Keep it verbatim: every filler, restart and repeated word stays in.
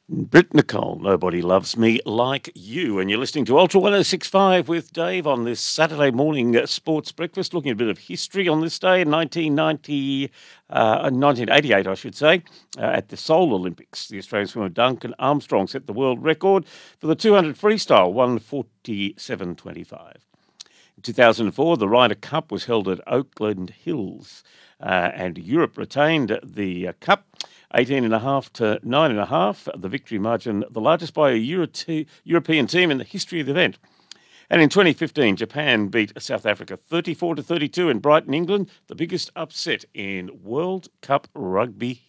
Brit Nicole, Nobody Loves Me Like You. And you're listening to Ultra ten sixty-five with Dave on this Saturday morning uh, sports breakfast, looking at a bit of history on this day in nineteen ninety, uh, nineteen eighty-eight, I should say, uh, at the Seoul Olympics. The Australian swimmer Duncan Armstrong set the world record for the two hundred freestyle, one forty-seven twenty-five. In two thousand four, the Ryder Cup was held at Oakland Hills, uh, and Europe retained the uh, cup eighteen and a half to nine and a half. The victory margin, the largest by a Euro te- European team in the history of the event. And in twenty fifteen, Japan beat South Africa thirty-four to thirty-two in Brighton, England, the biggest upset in World Cup rugby